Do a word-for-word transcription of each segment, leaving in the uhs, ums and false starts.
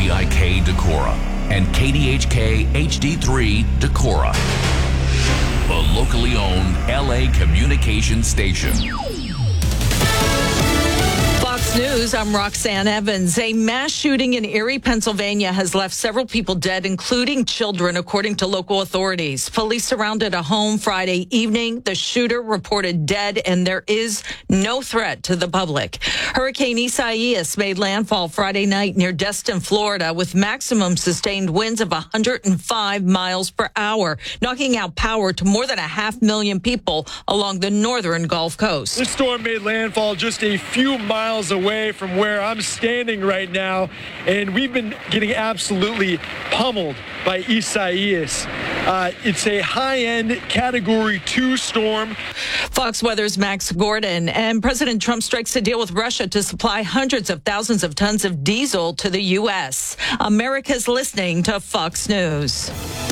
V I K Decorah and K D H K H D three Decorah, the locally owned L A communication station. Fox News, I'm Roxanne Evans. A mass shooting in Erie, Pennsylvania has left several people dead, including children, according to local authorities. Police surrounded a home Friday evening. The shooter reported dead, and there is no threat to the public. Hurricane Isaias made landfall Friday night near Destin, Florida, with maximum sustained winds of one hundred five miles per hour, knocking out power to more than a half million people along the northern Gulf Coast. This storm made landfall just a few miles away from where I'm standing right now, and we've been getting absolutely pummeled by Isaias. Uh, it's a high-end Category two storm. Fox Weather's Max Gordon. And President Trump strikes a deal with Russia to supply hundreds of thousands of tons of diesel to the U S. America's listening to Fox News.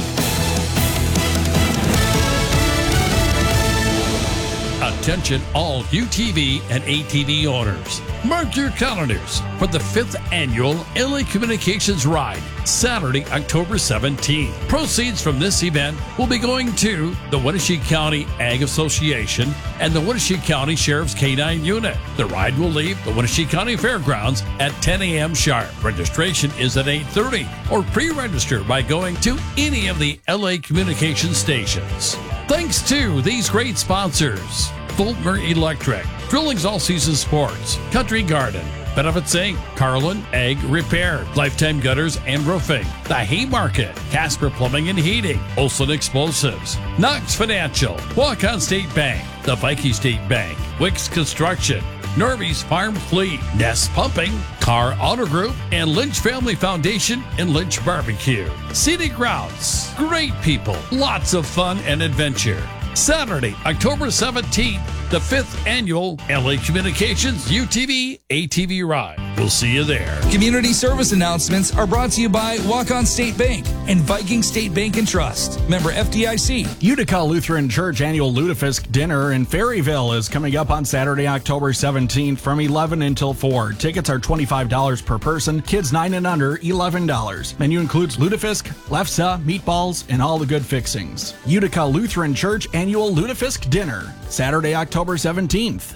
Attention all U T V and A T V owners. Mark your calendars for the fifth annual L A Communications Ride, Saturday, October seventeenth. Proceeds from this event will be going to the Wenatchee County Ag Association and the Wenatchee County Sheriff's K nine Unit. The ride will leave the Wenatchee County Fairgrounds at ten a.m. sharp. Registration is at eight thirty, or pre-register by going to any of the L A Communications stations. Thanks to these great sponsors: Fulmer Electric, Drillings All Season Sports, Country Garden, Benefits Incorporated, Carlin Ag Repair, Lifetime Gutters and Roofing, The Haymarket, Casper Plumbing and Heating, Olson Explosives, Knox Financial, Walk-On State Bank, the Viking State Bank, Wicks Construction, Norby's Farm Fleet, Nest Pumping, Carr Auto Group, and Lynch Family Foundation and Lynch Barbecue. Scenic Routes, great people, lots of fun and adventure. Saturday, October seventeenth, the fifth annual L A Communications U T V A T V Ride. We'll see you there. Community service announcements are brought to you by Walk-On State Bank and Viking State Bank and Trust. Member F D I C. Utica Lutheran Church annual Lutefisk dinner in Ferryville is coming up on Saturday, October seventeenth from eleven until four. Tickets are twenty-five dollars per person. Kids nine and under, eleven dollars. Menu includes lutefisk, lefse, meatballs, and all the good fixings. Utica Lutheran Church annual Lutefisk dinner, Saturday, October seventeenth.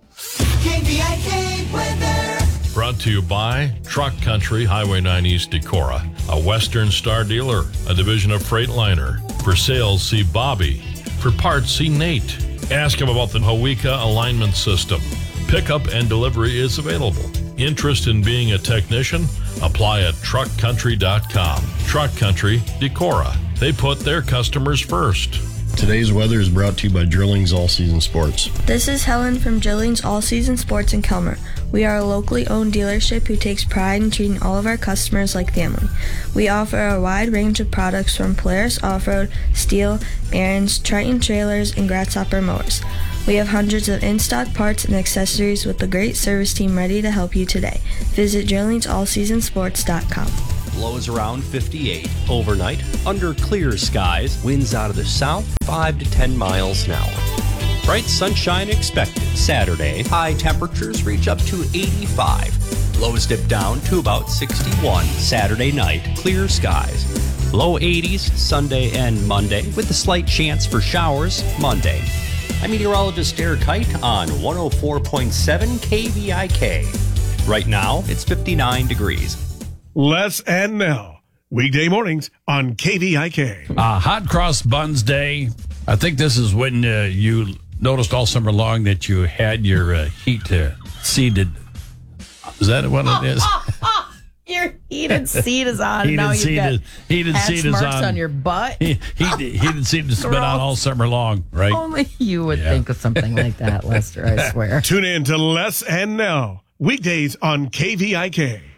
K V I K weather. Brought to you by Truck Country, Highway nine East Decorah, a Western Star dealer, a division of Freightliner. For sales, see Bobby. For parts, see Nate. Ask him about the Hawika alignment system. Pickup and delivery is available. Interest in being a technician? Apply at truck country dot com. Truck Country, Decorah. They put their customers first. Today's weather is brought to you by Drillings All Season Sports. This is Helen from Drillings All Season Sports in Kelmer. We are a locally owned dealership who takes pride in treating all of our customers like family. We offer a wide range of products from Polaris Off-Road, Steel, Ariens, Triton trailers, and Grasshopper mowers. We have hundreds of in-stock parts and accessories with a great service team ready to help you today. Visit drillings all season sports dot com. Lows around fifty-eight. Overnight, under clear skies, winds out of the south, five to ten miles an hour. Bright sunshine expected Saturday. High temperatures reach up to eighty-five. Lows dip down to about sixty-one. Saturday night, clear skies. Low eighties Sunday and Monday, with a slight chance for showers Monday. I'm meteorologist Derek Height on one oh four point seven K V I K. Right now, it's fifty-nine degrees. Les and Nell, weekday mornings on K V I K. Uh, Hot Cross Buns Day. I think this is when uh, you noticed all summer long that you had your uh, heat uh, seated. Is that what it is? Your heated seat is on. Heated now you've seat got is, heated hatch seat is marks on. on your butt. He, he, heated seat has been on all summer long, right? Only you would Yeah. think of something like that, Lester, I swear. Tune in to Les and Nell, weekdays on K V I K.